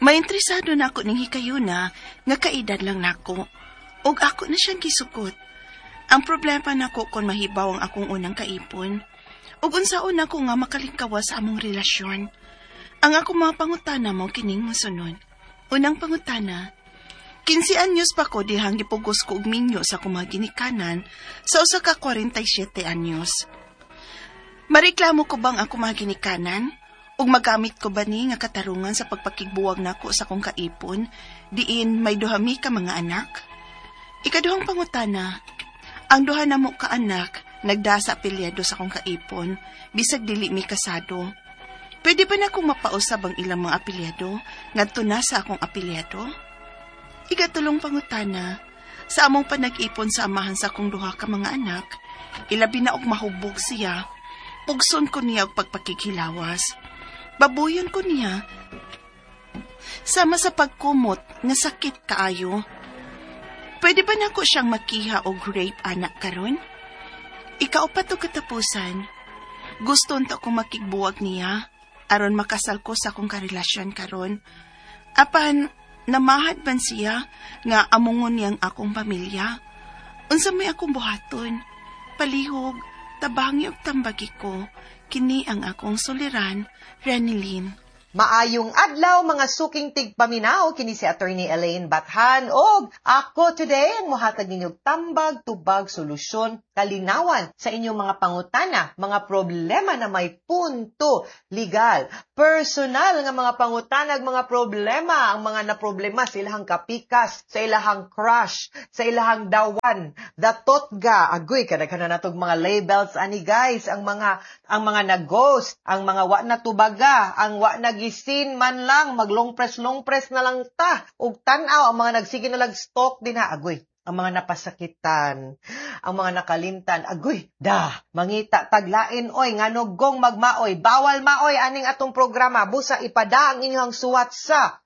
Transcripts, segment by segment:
Maintresado na ako ning hikayuna nga kaedad lang nako. Og ako na siyang gisukot. Ang problema nako kon mahibaw ang akong unang kaipon. Ug unsaon ako nga makalingkawa sa among relasyon. Ang akong mga pangutana mo kining mosunod. Unang pangutana, 15 anyos pa ko dihang gipugos ko og minyo sa akong mga ginikanan sa usa ka 47 anyos. Mareklamo ko bang ako mga ginikanan? Ug magamit ko ba ni nga katarungan sa pagpakigbuwag nako sa akong kaipon, diin may duhami ka mga anak? Ikaduhang pangutana, ang duha na mo ka anak nagdasa apelyado sa akong kaipon, bisag dili mi kasado. Pwede ba na akong mapausab ang ilang mga apelyado ngadto na sa akong apelyado? Ikatulong pangutana, sa among panag-ipon sa amahan sa akong duha ka mga anak, ilabi na og mahubog siya, pugson ko niya og pagpakighilawas. Babuyon ko niya, sama sa pagkumot nga sakit kaayo. Pwede ba nako siyang makiha og rape anak karon? Ikaupat o katapusan, gusto nto akong makigbuwag niya, aron makasal ko sa akong karelasyon karon. Apan, namahad man siya nga amungon niyang akong pamilya. Unsa may akong buhaton, palihog, tabangi og tambagi ko, kini ang akong suliran, Ranilyn. Maayong adlaw mga suking tigpaminaw, kini si Attorney Elaine Bathan og ako today ang mohatag ninyong tambag, tubag, solusyon, kalinawan sa inyong mga pangutana, mga problema na may punto, legal, personal nga mga pangutana, mga problema, ang mga naproblema sa ilahang kapikas, sa ilahang crush, sa ilahang dawan, datotga, agoy kada natog mga labels ani guys, ang mga nag-ghost, ang mga wa na tubaga, ang wa na gisin man lang, long press na lang ta. Ug tan-aw ang mga nagsige na lag-stalk din ha, agoy. Ang mga napasakitan, ang mga nakalimtan, agoy, mangita taglain, oy, nganugong magmaoy, bawal maoy, aning atong programa, busa ipada ang inyong suwat sa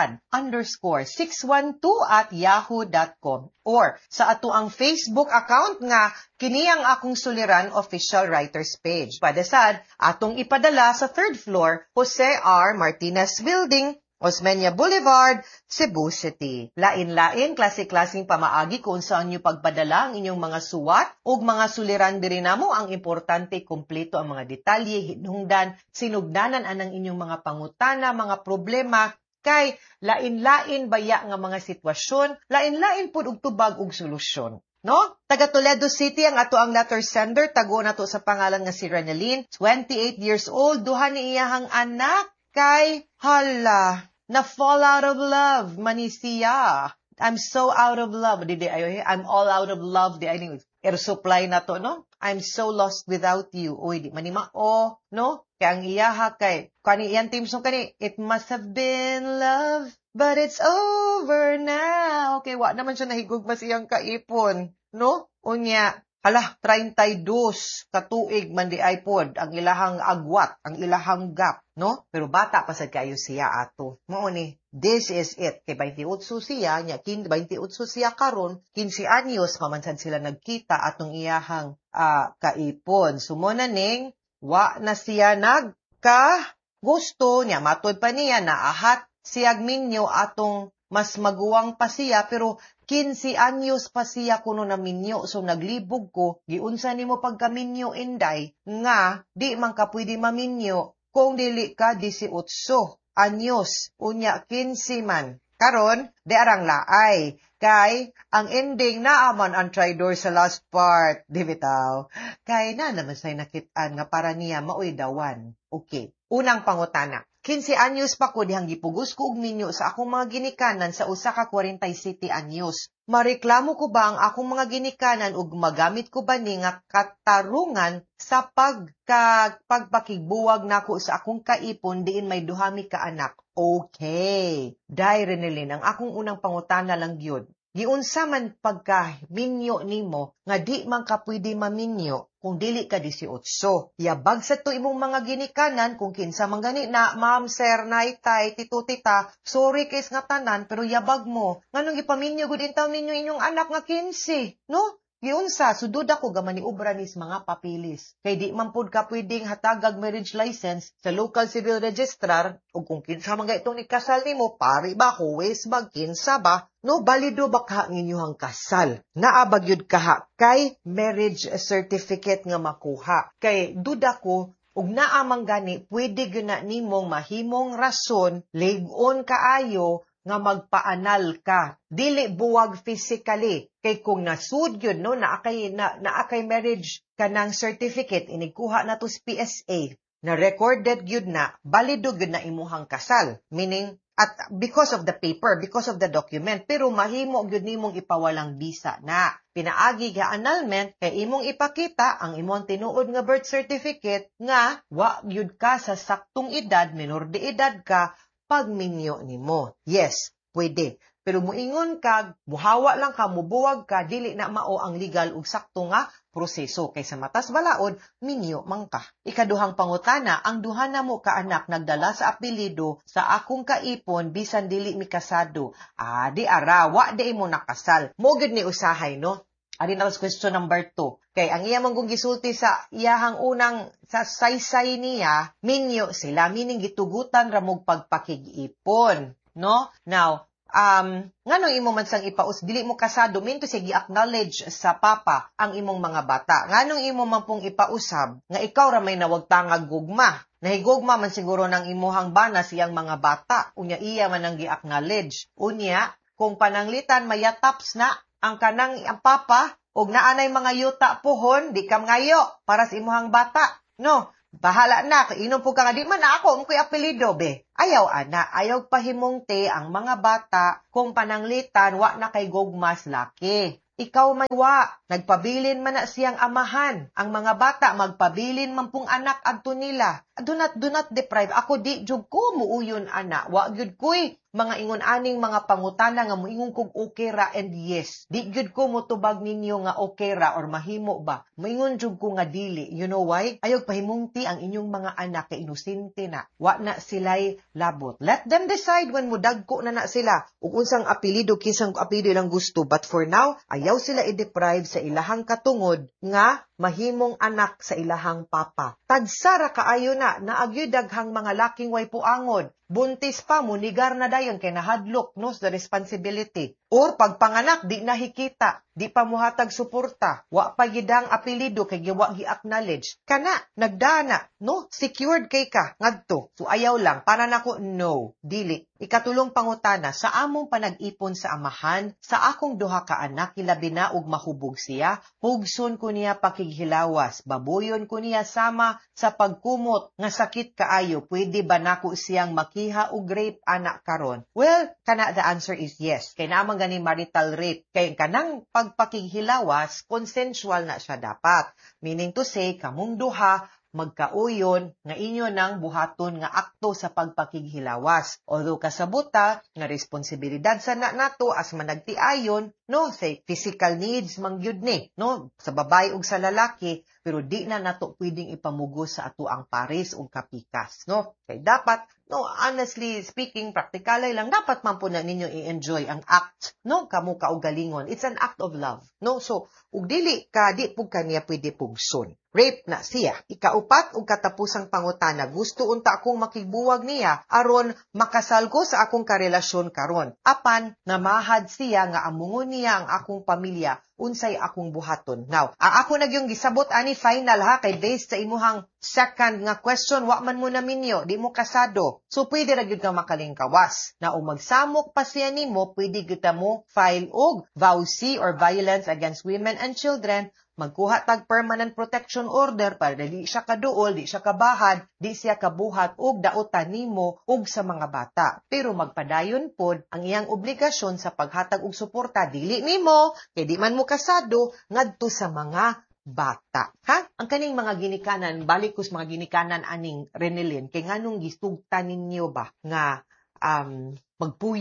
suliran_612@yahoo.com or sa ato ang Facebook account nga, kini ang akong suliran official writers page. Padasad, atong ipadala sa 3rd floor, Jose R. Martinez Building, Osmeña Boulevard, Cebu City. Lain-lain, klase-klaseng pamaagi kung saan nyo pagpadala ang inyong mga suwat o mga suliran diri namo. Ang importante, kumpleto ang mga detalye, hinungdan, sinugdanan anang inyong mga pangutana, mga problema, kay lain-lain baya nga mga sitwasyon, lain-lain pud og tubag og solusyon. No? Taga Toledo City ang ato ang letter sender, tago na to sa pangalan nga si Ranilyn, 28 years old, duha ni iyahang anak, kay hala, na fall out of love, manisiya. I'm so out of love. I'm all out of love. Air supply na to, no? I'm so lost without you. Uy, di manima, no? Kaya ang iyaha kay, kani iyan team song kani, it must have been love, but it's over now. Okay, wa naman siya nahigugmas iyang kaipon, no? Unya, hala, 32 katuig man di iPod, ang ilahang agwat, ang ilahang gap, no? Pero bata pa sad kayo siya ato. Mao ni, this is it. Kay 28 siya, nya 28 siya karon, 15 anyos mamansad sila nagkita atong iyahang kaipon. Sumuna ning wa na siya gusto niya, matod pa niya na ahat siyag minyo atong mas maguwang pa siya, pero 15 anyos pa siya kuno na minyo. So naglibog ko, giunsa nimo pagkaminyo inday, nga di man ka pwede maminyo kung dili ka 18 anyos, unya 15 man. Karon, di arang laay. Kay, ang ending na aman ang tridor sa last part, di bitaw. Kay na naman say nakitaan nga para niya maoy dawan. Okay, unang pangutana. 15 anyos pa ko dihang gipugos ko og minyo sa akong mga ginikanan sa usa ka 47 anyos. Mareklamo ko ba ang akong mga ginikanan ug magamit ko ba ni nga katarungan sa pagpakigbuwag nako sa akong kaipon diin may duhami ka anak? Okay. Dai Ranilyn, ang akong unang pangutana lang gyud. Giunsa man pagka-minyo nimo nga di man ka pwede maminyo kung dili ka 18. Yabag sa to imong mga ginikanan kung kinsa man gani na, ma'am, sir, nay, tay, tito, tita, sorry kis nga tanan, pero yabag mo. Nganong ipaminyo gud intaw ninyo inyong anak nga 15, no? Giunsa, sudod ako gaman ni Ubranis mga papilis. Kay di man pud ka pwedeng hatagag marriage license sa local civil registrar o kung kinsa man itong ikasal nimo, pari ba, huwes ba, kinsa ba? No, balido ba ka ang inyong kasal? Naabag yun kaha kay marriage certificate nga makuha. Kay duda ko, ug naamang gani, pwede gyud na nimong mahimong rason, lig-on kaayo, nga magpaanal ka. Dili buwag physically. Kay kung nasud yun, no, naakay marriage ka ng certificate, inikuha na to sa PSA, na recorded yun na, balido yun na imuhang kasal. Meaning, at because of the paper, because of the document, pero mahimo yun nimong ipawalang bisa na. Pinaagi nga annulment, kay imong ipakita ang imong tinuod nga birth certificate nga, wa yun ka sa saktong edad, minor de edad ka, pagminyo nimo. Yes, pwede. Pero muingon ka, buhawa lang ka, mubuwag ka, dili na mao ang legal ug sakto nga proseso. Kaysa matas balaod, minyo man ka. Ikaduhang pangutana, ang duha na mo ka anak nagdala sa apelido sa akong kaipon bisan dili mi kasado. Di arawa, di mo nakasal. Mo gud ni usahay, no? Ari na question number 2. Kay ang iya man kung gisulti sa iyahang unang sa saysay niya, minyo sila, meaning gitugutan ramog pagpakig-ipon. No? Now, nganong imo man sang ipaus, dili mo kasado, minto siya gi-acknowledge sa papa ang imong mga bata. Nganong imo man pong ipausab, nga ikaw ra may nawagtangag gugma. Nahigugma man siguro ng imuhang bana siyang mga bata. Unya iya man ang gi-acknowledge. Unya, kung pananglitan mayataps na, ang papa, og naanay mga yuta pohon, di kam ngayo, para sa imuhang bata. No, bahala na, inom po ka nga, di man ako, mong apelido, be. Ayaw, ana, ayaw pahimungte ang mga bata, kung pananglitan, wa na kay gugmas laki. Ikaw man wa, nagpabilin man na siyang amahan. Ang mga bata, magpabilin man pong anak adto nila. Do not deprive. Ako di, jud ko muuyon, ana. Wa jud ko'y mga ingon-aning mga pangutana nga moingon kog okay ra and yes. Di gyud ko motubag ninyo nga okay ra or mahimo ba. Moingon jud ko nga dili. You know why? Ayog pahimungti ang inyong mga anak kay inosente na. Wa na sila'y labot. Let them decide when mudagko na sila. Ug unsang apelyido kisang apelyido ilang gusto. But for now, ayaw sila i-deprive sa ilahang katungod nga mahimong anak sa ilahang papa. Tagsara kaayo na naagyo daghang mga laking way puangod. Buntis pa, munigar na dayon kay nahadlok no sa responsibility. Or pagpanganak, di nahikita, di pa muhatag suporta, wa pa gidang apelido kay wa gi-acknowledge. Kana, nagdana, no? Secured kay ka, ngadto. So ayaw lang, para nako, no, dili. Ikatulong pangutana, sa among panag-ipon sa amahan, sa akong duha ka anak, hilabi na ug mahubog siya, hugson ko niya pakighilawas, babuyon ko niya sama sa pagkumot, nga sakit kaayo, pwede ba nako siyang makiha og rape anak karon? Well, kana the answer is yes. Kay naman gani marital rape. Kay kanang pagpakighilawas, consensual na siya dapat. Meaning to say, kamong duha, magkauyon nga inyo nang buhaton nga akto sa pagpakighilawas. Although kasabuta nga responsibilidad sa nato as managtiayon, no, say physical needs mangyud ni, no, sa babae ug sa lalaki, pero di na nato pwedeng ipamugos sa ato ang pares ug kapikas, no? Kay dapat, no, honestly speaking, praktikalay lang, dapat man po na ninyo i-enjoy ang act, no, kamo kaugalingon. It's an act of love, no? So, ug dili ka, di po kaniya pwede pugson. Rape na siya. Ikaupat ug katapusang pangutana, gusto unta akong makigbuwag niya aron makasal ko sa akong karelasyon karon. Apan namahad siya nga amungon niya ang akong pamilya, unsay akong buhaton. Now, ako nagyong gisabot ani final ha, kay based sa imuhang second nga question, wa man mo na minyo, di mo kasado. So pwede ra gyud ka makalingkawas. Na o magsamok pa siya nimo, pwede gyud mo file og VAUSI or Violence Against Women and Children, magkuha tag permanent protection order para dili siya kaduol, di siya kabahad, di siya kabuhat og daotan nimo og sa mga bata. Pero magpadayon pod ang iyang obligasyon sa paghatag og suporta dili nimo kay di man mo kasado ngadto sa mga bata. Ha? Ang kaning mga ginikanan, balik ko sa mga ginikanan aning Renelin, kay nganong gistugtan ninyo ba nga magpuyo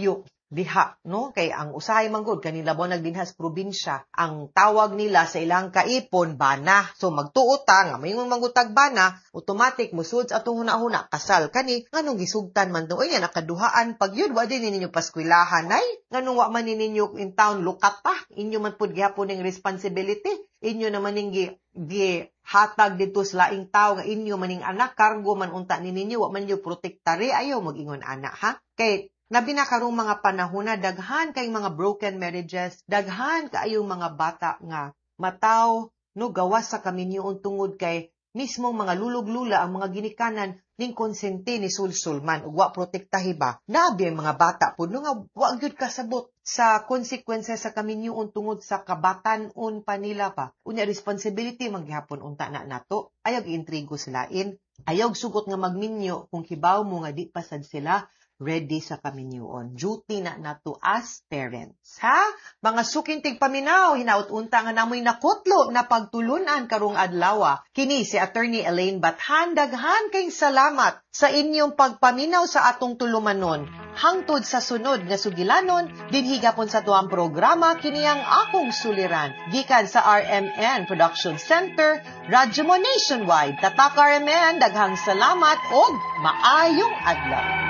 diha, no? Kay ang usahay manggod kanila mo nagdinhas probinsya, ang tawag nila sa ilang kaipon bana. So magtuota nga mayong manggutag bana, automatic musud sa atong huna-huna kasal kani nganong gisugtan man tuoy nga nakaduhaan pag yun wa din ninyo paskwilahan ay nganong wa man ninyo in town lukata inyo man pud gihapon ning responsibility inyo naman ning gi hatag dito sa laing tao nga inyo maning anak kargo man unta ninyo wa man niyo protektare ayo mag-ingon anak ha kay labi na karong mga panahon na daghan kay mga broken marriages, daghan kaayong mga bata nga mataw no gawas sa kaminyoon tungod kay mismong mga lulog-lula ang mga ginikanan ning konsente ni sulsulman ug wa protektahi ba. Nabi ang mga bata pud no nga wa gyud kasabot sa consequences sa kaminyoon tungod sa kabatan-on pa nila pa. Unya responsibility maghapon unta na nato. Ayog intrigo sa lain, ayog sugot nga magminyo kung hibaw mo nga di pasad sila ready sa kaminyoon. Duty na nato as parents. Ha? Mga sukintig paminaw, hinaut-unta nga namoy nakutlo na pagtulunan karong adlaw. Kini si Attorney Elaine Bathan, daghan kayong salamat sa inyong pagpaminaw sa atong tulumanon. Hangtod sa sunod nga sugilanon, dinhigapon sa tuang programa, kini ang akong suliran. Gikan sa RMN Production Center, Radyo Mo Nationwide. Tatak RMN, daghang salamat o maayong adlaw.